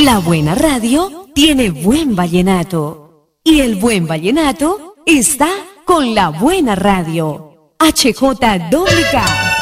La buena radio tiene buen vallenato. Y el buen vallenato está con la buena radio. HJWK.